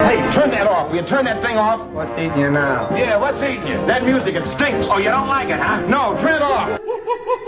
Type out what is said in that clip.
Hey, turn that off. Will you turn that thing off? What's eating you now? Yeah, what's eating you? That music, it stinks. Oh, you don't like it, huh? No, turn it off.